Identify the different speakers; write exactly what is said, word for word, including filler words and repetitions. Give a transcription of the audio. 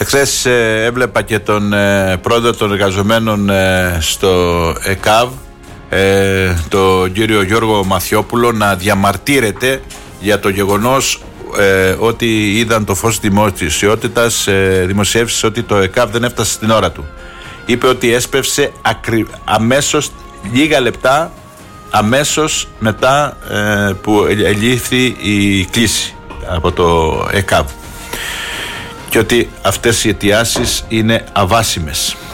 Speaker 1: Εχθές ε, έβλεπα και τον ε, πρόεδρο των εργαζομένων ε, στο ΕΚΑΒ, ε, τον κύριο Γιώργο Μαθιόπουλο, να διαμαρτύρεται για το γεγονός ε, ότι είδαν το φως δημοσιότητας ε, δημοσιεύσεις ότι το ΕΚΑΒ δεν έφτασε στην ώρα του. Είπε ότι έσπευσε ακρι... αμέσως, λίγα λεπτά αμέσως μετά ε, που ελήφθη η κλήση από το ΕΚΑΒ, και ότι αυτές οι αιτιάσεις είναι αβάσιμες.